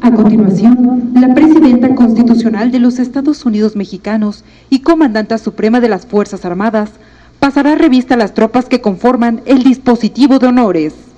A continuación, la presidenta constitucional de los Estados Unidos mexicanos y comandanta suprema de las Fuerzas Armadas pasará revista a las tropas que conforman el dispositivo de honores.